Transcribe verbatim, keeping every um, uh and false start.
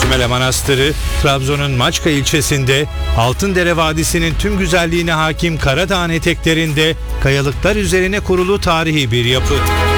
Gömele Manastırı, Trabzon'un Maçka ilçesinde, Altındere Vadisi'nin tüm güzelliğine hakim Karadağ'ın eteklerinde kayalıklar üzerine kurulu tarihi bir yapı.